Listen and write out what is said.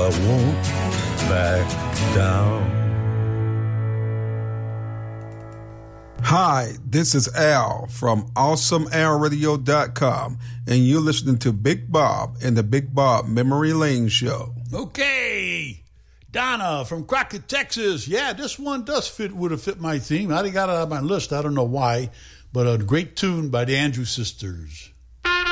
I won't back down. Hi, this is Al from AwesomeAlRadio.com, and you're listening to Big Bob and the Big Bob Memory Lane Show. Okay, Donna from Crockett, Texas. Yeah, this one would have fit my theme. I got it on my list. I don't know why, but a great tune by the Andrews Sisters.